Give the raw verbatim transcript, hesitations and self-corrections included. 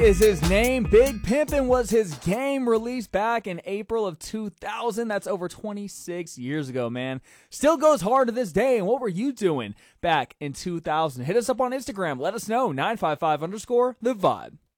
is his name. Big Pimpin' was his game, released back in April of two thousand. That's over twenty-six years ago, man. Still goes hard to this day. And what were you doing back in two thousand? Hit us up on Instagram. Let us know. nine five five underscore the vibe.